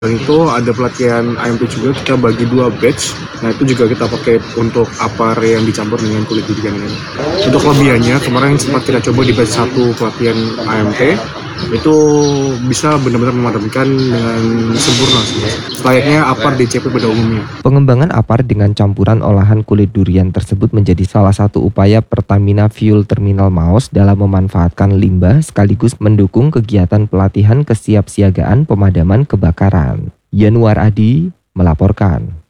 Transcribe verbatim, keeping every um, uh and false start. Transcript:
Dan itu ada pelatihan A M P juga, kita bagi dua batch. Nah itu juga kita pakai untuk apar yang dicampur dengan kulit durian ini. Untuk kelebihannya, kemarin sempat kita coba di batch satu pelatihan A M P, itu bisa benar-benar memadamkan dengan sempurna sih. Layaknya apar D C P pada umumnya. Pengembangan apar dengan campuran olahan kulit durian tersebut menjadi salah satu upaya Pertamina Fuel Terminal Maos dalam memanfaatkan limbah sekaligus mendukung kegiatan pelatihan kesiapsiagaan pemadaman kebakaran. Yanwar Adi melaporkan.